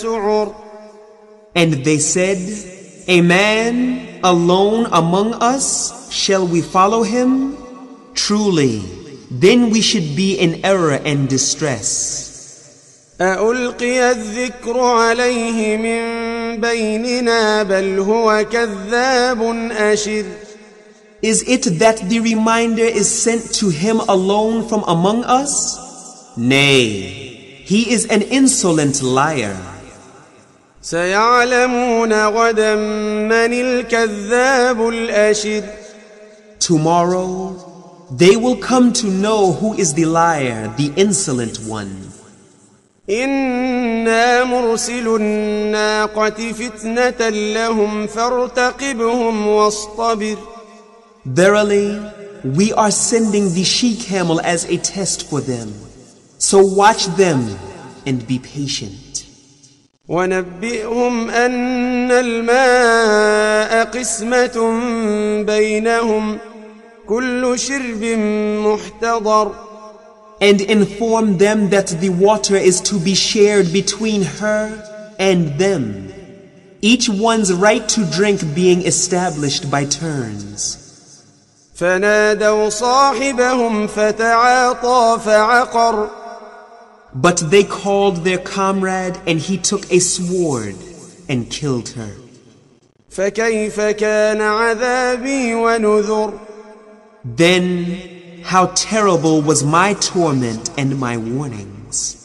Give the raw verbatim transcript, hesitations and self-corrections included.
سعر. And they said, a man alone among us, shall we follow him? Truly, then we should be in error and distress. أألقي الذكر عليه من بيننا بل هو كذاب أشر. Is it that the reminder is sent to him alone from among us? Nay, he is an insolent liar. سيعلمون غدا من الكذاب الأشر. Tomorrow, they will come to know who is the liar, the insolent one. إنا مرسل الناقة فتنة لهم فارتقبهم واصطبر. Verily, we are sending the she-camel as a test for them. So watch them and be patient. ونبئهم أن الماء قسمة بينهم كل شرب محتضر. And inform them that the water is to be shared between her and them, each one's right to drink being established by turns. فنادوا صاحبهم فتعاطى فعقر. But they called their comrade, and he took a sword and killed her. فكيف كان عذابي ونذر. Then how terrible was my torment and my warnings.